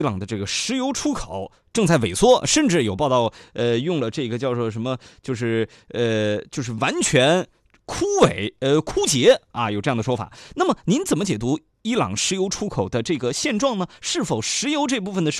伊朗的这个石油出口正在萎缩，甚至有报道用了这个叫做什么，就是完全枯竭啊，有这样的说法。那么您怎么解读伊朗石油出口的这个现状呢？是否石油这部分的